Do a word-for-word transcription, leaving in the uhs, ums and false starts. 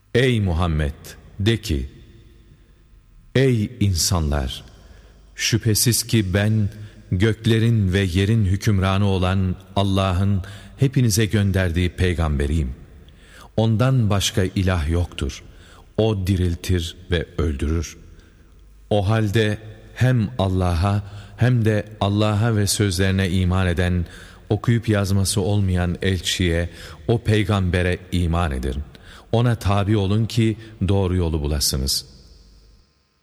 Ey Muhammed! De ki, ey insanlar! Şüphesiz ki ben, göklerin ve yerin hükümranı olan Allah'ın hepinize gönderdiği peygamberiyim. Ondan başka ilah yoktur. O diriltir ve öldürür. O halde hem Allah'a hem de Allah'a ve sözlerine iman eden, okuyup yazması olmayan elçiye, o peygambere iman edin. Ona tabi olun ki doğru yolu bulasınız.